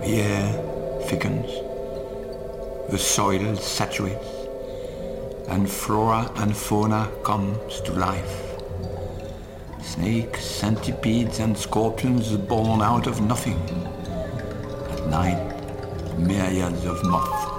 The air thickens, the soil saturates, and flora and fauna comes to life. Snakes, centipedes and scorpions born out of nothing. At night, myriads of moths